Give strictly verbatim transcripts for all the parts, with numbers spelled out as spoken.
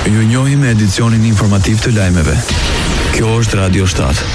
Ju njohim me edicionin informativ të lajmeve. Kjo është Radio shtat.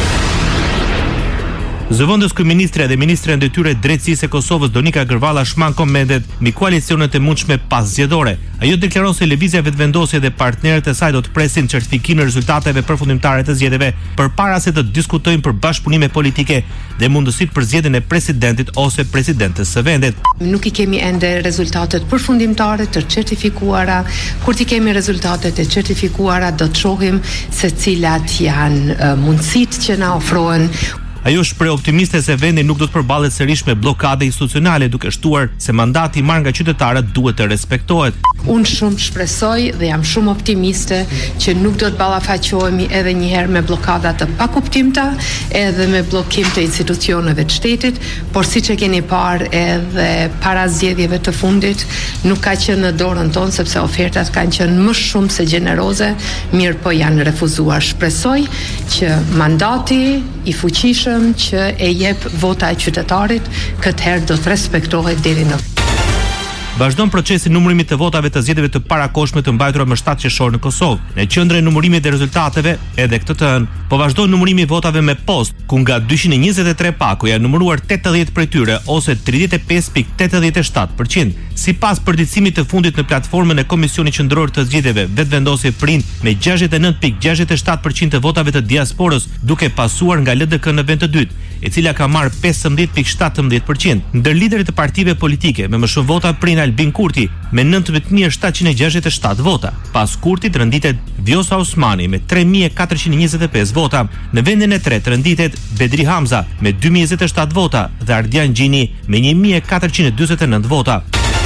Zëvendës kryeministre dhe ministre e detyrës drejtësisë e Kosovës Donika Gërvalla shman komentet mbi koalicionet e mundshme pas zgjedhore. Ajo deklaron se lëvizja vetëvendosje dhe partnerët e saj do të presin certifikimin e rezultateve përfundimtare të zgjedhjeve përpara se të diskutojnë për bashkëpunime politike dhe mundësitë për zgjedhjen e presidentit ose presidentes së vendit. Nuk i kemi ende rezultatet përfundimtare të certifikuara. Kur ti kemi rezultatet e certifikuara do të shohim se cilat janë uh, mundësitë që na ofrohen. Ajo shpreh optimiste se vendi nuk do të përballet sërish me bllokade institucionale, duke shtuar se mandati i marrë nga qytetarët duhet të respektohet. Unë shumë shpresoj dhe jam shumë optimiste që nuk do të ballafaqohemi edhe një herë me bllokada të pakuptimta, edhe me bllokim të institucioneve të shtetit, por siç e keni parë edhe para zgjedhjeve të fundit, nuk ka qenë në dorën tonë sepse ofertat kanë qenë më shumë se gjeneroze, mirë po janë refuzuar. Shpresoj që mandati i fuqishëm që e jep vota e qytetarit, këtë herë do të respektohet deri në. Vazhdon procesi numërimit të votave të zgjedhjeve të parakohshme të mbajtura më shtatë qershor në Kosovë. Në qendrën e numërimit të rezultateve, edhe këtë të hënë, po vazhdon numërimi i votave me post, ku nga dyqind e njëzet e tre paku janë numëruar tetëdhjetë prej tyre ose tridhjetë e pesë pikë tetëdhjetë e shtatë përqind. Sipas përditësimit të fundit në platformën e Komisionit Qendror të Zgjedhjeve, vetëvendosje prind me gjashtëdhjetë e nëntë pikë gjashtëdhjetë e shtatë përqind të votave të diasporës, duke pasuar nga L D K në vend të dytë, e cila ka marrë pesëmbëdhjetë pikë shtatëmbëdhjetë përqind. Ndër liderët e partive politike me më shumë vota prind Albin Kurti me nëntëmbëdhjetë mijë shtatëqind e gjashtëdhjetë e shtatë vota. Pas Kurtit renditet Vjosa Osmani me tre mijë e katërqind e njëzet e pesë vota. Në vendin e tretë renditet Bedri Hamza me dy mijë e njëzet e shtatë vota dhe Ardian Gjini me një mijë e katërqind e dyzet e nëntë vota.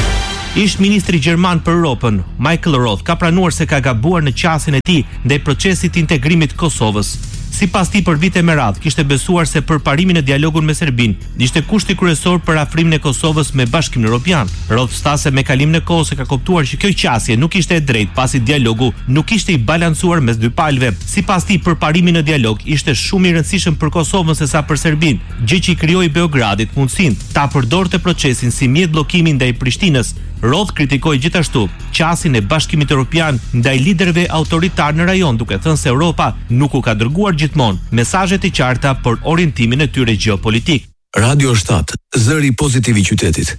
Ish ministri gjerman për Europën, Michael Roth, ka pranuar se ka gabuar në qasjen e tij ndaj procesit të integrimit të Kosovës. Sipas tij, për vite me radhë kishte besuar se përparimin e dialogun me Serbinë ishte kushti kryesor për afrimin e Kosovës me Bashkimin Evropian. Roth tha se me kalimin e kohës e ka kuptuar që kjo qasje nuk ishte e drejtë, pasi dialogu nuk ishte i balancuar mes dy palëve. Sipas tij, përparimi në dialog ishte shumë i rëndësishëm për Kosovën sesa për Serbinë, gjë që i krijoi Beogradit mundësinë ta përdorte procesin si mjet bllokimi ndaj Prishtinës. Roth kritikoi gjithashtu qasjen e Bashkimit Evropian ndaj liderëve autoritar në rajon, duke thënë se Europa nuk u ka dërguar gjithmonë mesazhe të qarta për orientimin e tyre gjeopolitik. Radio shtat, zëri pozitiv i qytetit.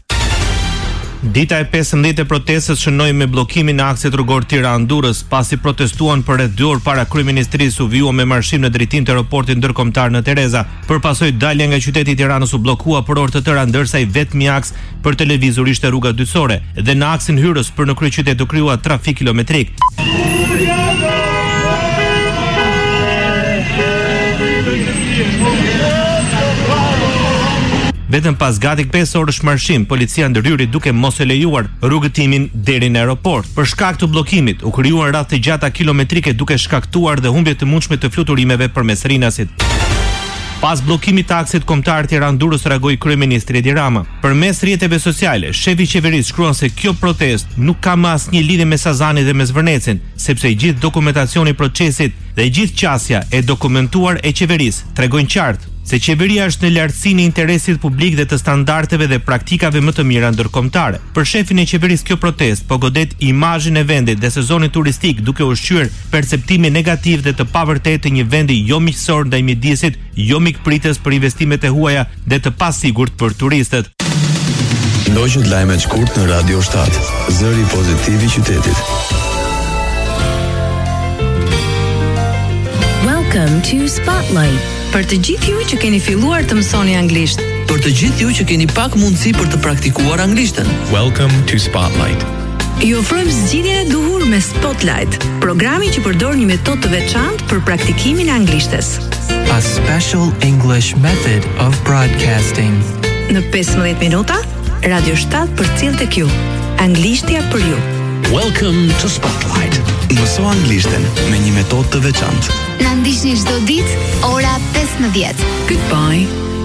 Dita e pesëmbëdhjetë e protestës shënoi me bllokimin në aksit rrugor Tiranë-Durrës, pasi protestuan për rreth dy orë para kryeministrisë u vijua me marshim në drejtim të aeroportit ndërkombëtar në Tereza. Përpasoj dalja nga qyteti i Tiranës u bllokua për orë të tëra, ndërsa i vetmi aks për të lëvizur ishte rruga Dyçore, dhe në aksin hyrës për në kryeqytet u krijua trafik kilometrik. Vetëm pas gati pesë orësh marshim, policia ndërhyri duke mos e lejuar rrugëtimin deri në aeroport. Për shkak të bllokimit, u krijuan radhë të gjata kilometrike duke shkaktuar dhe humbje të mundshme të fluturimeve përmes rrinasit. Pas bllokimit të aksit kombëtar Tiranë-Durrës reagoi kryeministri Edi Rama. Përmes rrjeteve sociale, shefi i qeverisë shkruan se kjo protestë nuk ka më asnjë lidhje me Sazanin dhe me Zvërnecin, sepse i gjithë dokumentacioni i procesit dhe i gjithë qasja e dokumentuar e qeverisë tregojnë qartë se qeveria është në lartësinë e interesit publik dhe të standardeve dhe praktikave më të mira ndërkombëtare. Për shefin e qeverisë, kjo protestë po godet imazhin e vendit dhe sezonit turistik, duke ushqyer perceptimin negativ dhe të pavërtetë të një vendi jo miqësor ndaj mjedisit, jo mikpritës për investimet e huaja dhe të pasigurt për turistët. Ndoqët lajmet shkurt në Radio shtat, zëri pozitiv i qytetit. Welcome to Spotlight. Për të gjithë ju që keni filluar të mësoni anglisht. Për të gjithë ju që keni pak mundësi për të praktikuar anglishtën. Welcome to Spotlight. Ju ofrojmë zgjidhjen e duhur me Spotlight, programi që përdor një metodë të veçantë për praktikimin e anglishtes. A special English method of broadcasting. Në pesëmbëdhjetë minuta, Radio shtat përcjell tek ju. Anglishtja për ju. Welcome to Spotlight. Mëso anglishten me një metodë të veçantë. Na ndiqni çdo ditë ora pesëmbëdhjetë. Goodbye.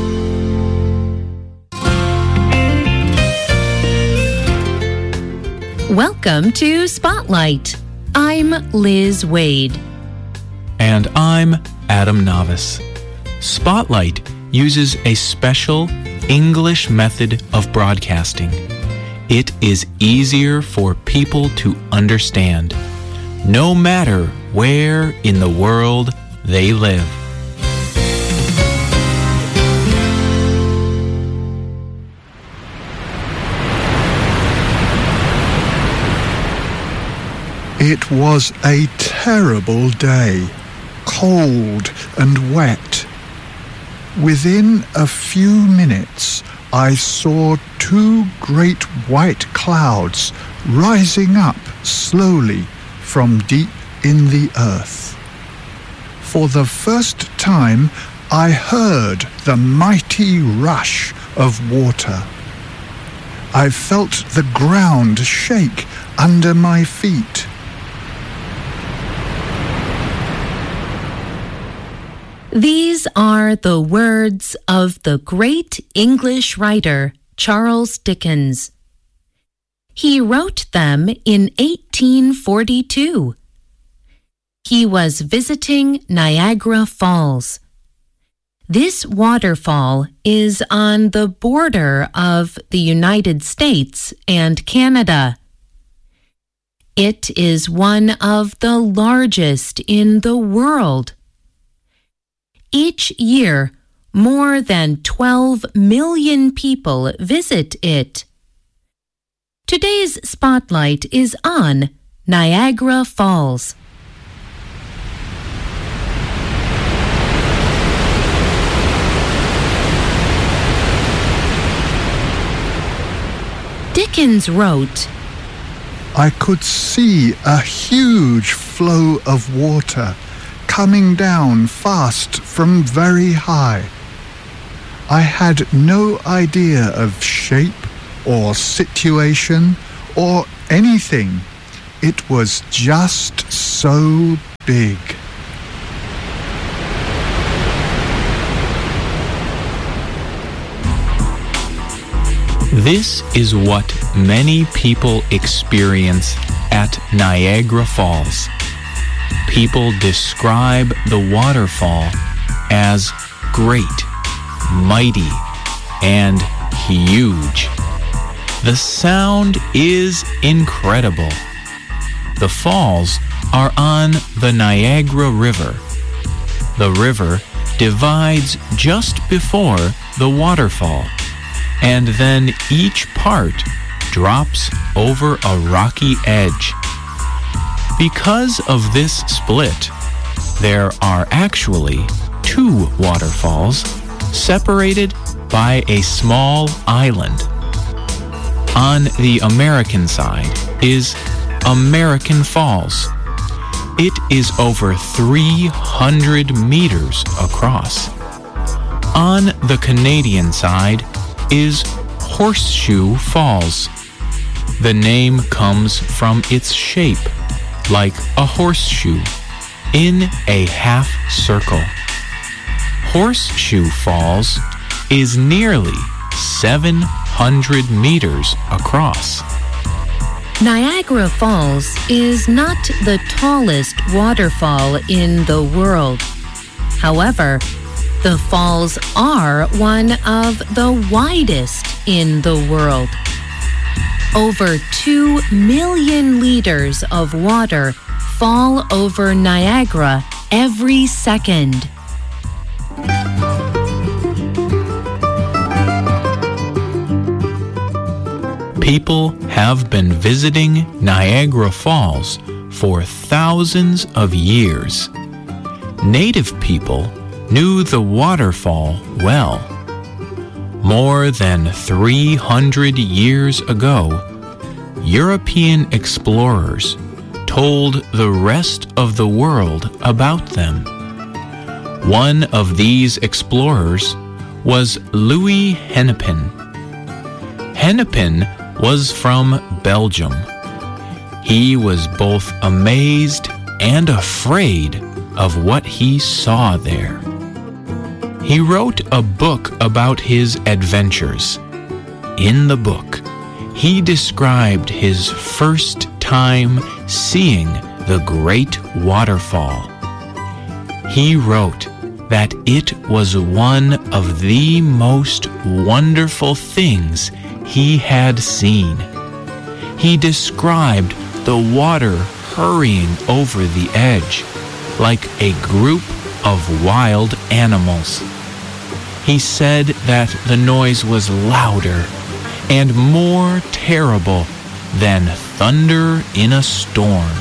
Welcome to Spotlight. I'm Liz Wade. And I'm Adam Navis. Spotlight uses a special English method of broadcasting. It is easier for people to understand. no matter where in the world they live. It was a terrible day, cold and wet. Within a few minutes, I saw two great white clouds rising up slowly from deep in the earth. For the first time, I heard the mighty rush of water. I felt the ground shake under my feet. These are the words of the great English writer Charles Dickens. He wrote them in eighteen forty-two. He was visiting Niagara Falls. This waterfall is on the border of the United States and Canada. It is one of the largest in the world. Each year, more than twelve million people visit it. Today's spotlight is on Niagara Falls. Dickens wrote, I could see a huge flow of water coming down fast from very high. I had no idea of shape or situation or anything. It was just so big. This is what many people experience at Niagara Falls. People describe the waterfall as great, mighty, and huge. The sound is incredible. The falls are on the Niagara River. The river divides just before the waterfall, and then each part drops over a rocky edge. Because of this split, there are actually two waterfalls separated by a small island. On the American side is American Falls. It is over three hundred meters across. On the Canadian side is Horseshoe Falls. The name comes from its shape, like a horseshoe, in a half circle. Horseshoe Falls is nearly seven hundred meters across. Niagara Falls is not the tallest waterfall in the world. However, the falls are one of the widest in the world. Over two million liters of water fall over Niagara every second. People have been visiting Niagara Falls for thousands of years. Native people knew the waterfall well. More than three hundred years ago, European explorers told the rest of the world about them. One of these explorers was Louis Hennepin. Hennepin was from Belgium. He was both amazed and afraid of what he saw there. He wrote a book about his adventures. In the book, he described his first time seeing the great waterfall. He wrote that it was one of the most wonderful things he had seen. He described the water hurrying over the edge, like a group of wild animals. He said that the noise was louder and more terrible than thunder in a storm.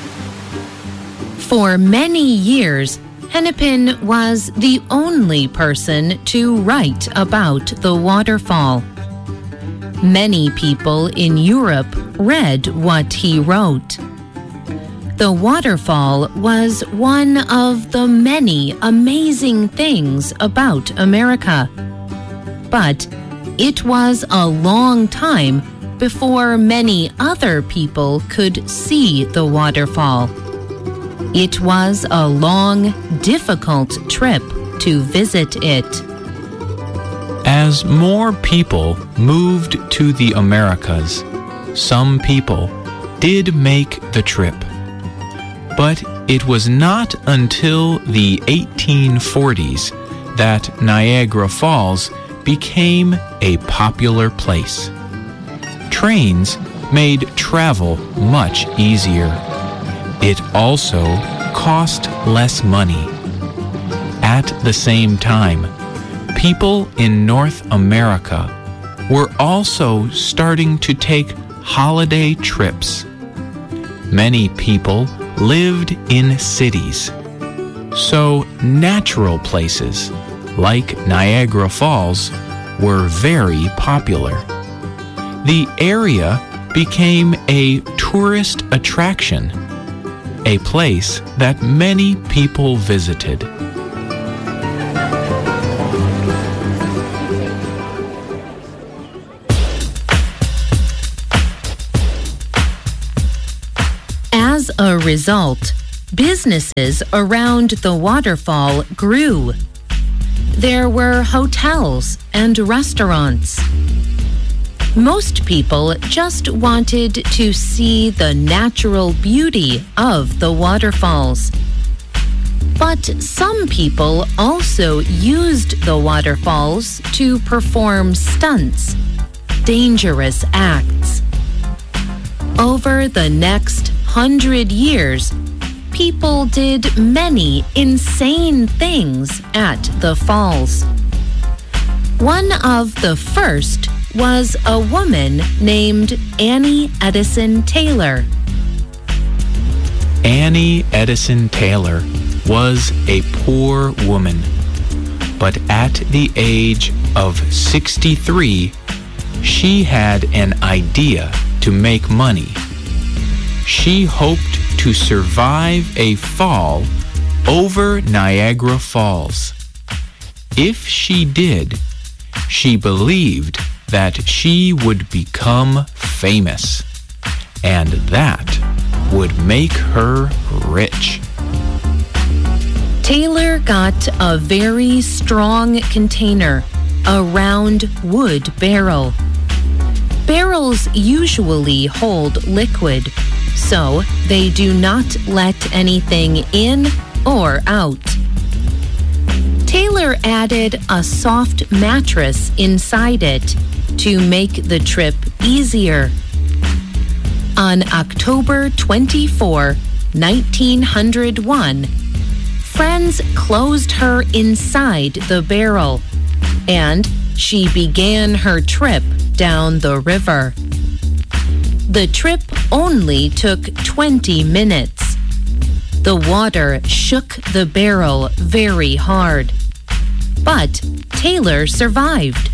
For many years, Hennepin was the only person to write about the waterfall. Many people in Europe read what he wrote. The waterfall was one of the many amazing things about America. But it was a long time before many other people could see the waterfall. It was a long, difficult trip to visit it. As more people moved to the Americas, some people did make the trip. But it was not until the eighteen forties that Niagara Falls became a popular place. Trains made travel much easier. It also cost less money. At the same time, people in North America were also starting to take holiday trips. Many people lived in cities, so natural places like Niagara Falls were very popular. The area became a tourist attraction, a place that many people visited. As a result, businesses around the waterfall grew. There were hotels and restaurants. Most people just wanted to see the natural beauty of the waterfalls. But some people also used the waterfalls to perform stunts, dangerous acts. Over the next hundred years, people did many insane things at the falls. One of the first was a woman named Annie Edison Taylor. Annie Edison Taylor was a poor woman, but at the age of sixty-three, she had an idea to make money. She hoped to survive a fall over Niagara Falls. If she did, she believed that she would become famous, and that would make her rich. Taylor got a very strong container, a round wood barrel. Barrels usually hold liquid, so they do not let anything in or out. Taylor added a soft mattress inside it to make the trip easier. On October twenty-fourth, nineteen oh one, friends closed her inside the barrel, and she began her trip down the river. The trip only took twenty minutes. The water shook the barrel very hard, but Taylor survived.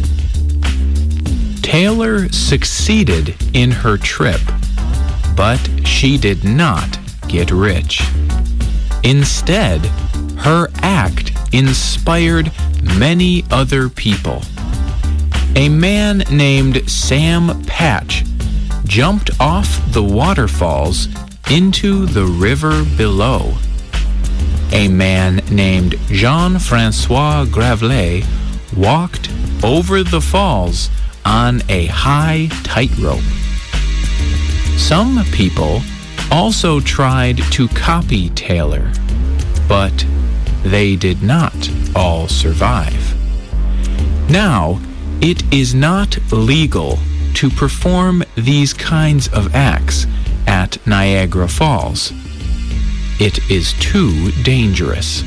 Taylor succeeded in her trip, but she did not get rich. Instead, her act inspired many other people. A man named Sam Patch jumped off the waterfalls into the river below. A man named Jean-Francois Gravelet walked over the falls on a high tightrope. Some people also tried to copy Taylor, but they did not all survive. Now, it is not legal to perform these kinds of acts at Niagara Falls. It is too dangerous.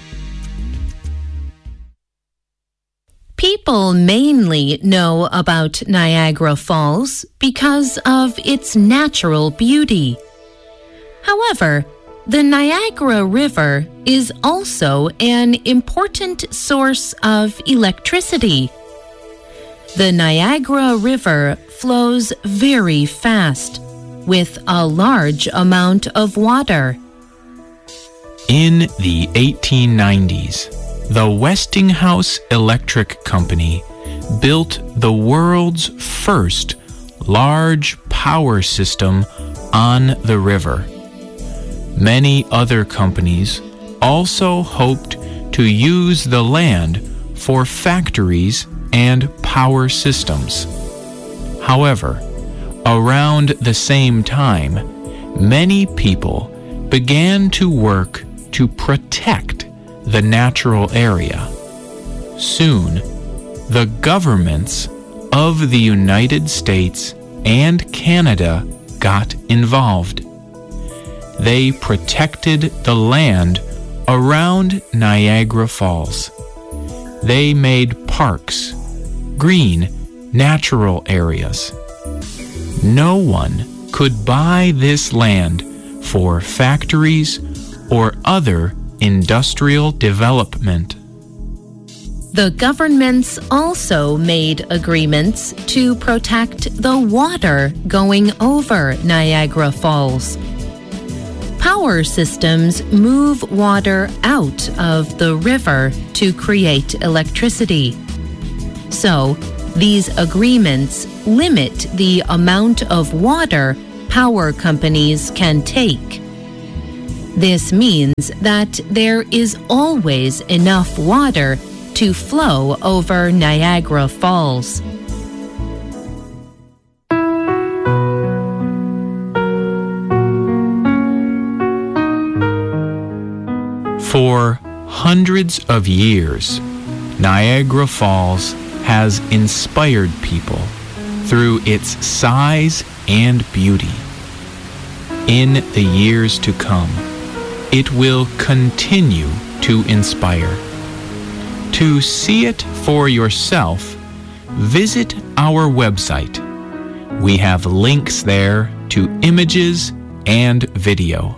People mainly know about Niagara Falls because of its natural beauty. However, the Niagara River is also an important source of electricity. The Niagara River flows very fast, with a large amount of water. In the eighteen nineties, the Westinghouse Electric Company built the world's first large power system on the river. Many other companies also hoped to use the land for factories and power systems. However, around the same time, many people began to work to protect the natural area. Soon, the governments of the United States and Canada got involved. They protected the land around Niagara Falls. They made parks, green, natural areas. No one could buy this land for factories or other industrial development. The governments also made agreements to protect the water going over Niagara Falls. Power systems move water out of the river to create electricity. So, these agreements limit the amount of water power companies can take. This means that there is always enough water to flow over Niagara Falls. For hundreds of years, Niagara Falls has inspired people through its size and beauty. In the years to come, it will continue to inspire. To see it for yourself, visit our website. We have links there to images and video.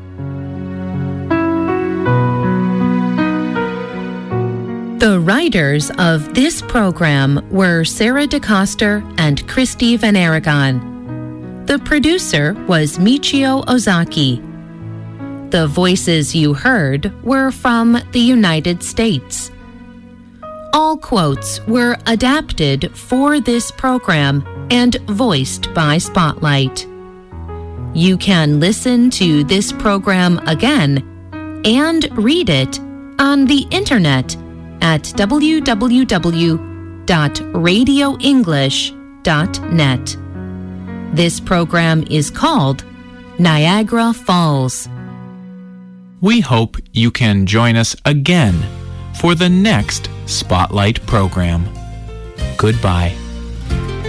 The writers of this program were Sarah DeCoster and Christy Van Aragon. The producer was Michio Ozaki. The voices you heard were from the United States. All quotes were adapted for this program and voiced by Spotlight. You can listen to this program again and read it on the internet at w w w dot radio english dot net. This program is called Niagara Falls. We hope you can join us again for the next Spotlight program. Goodbye.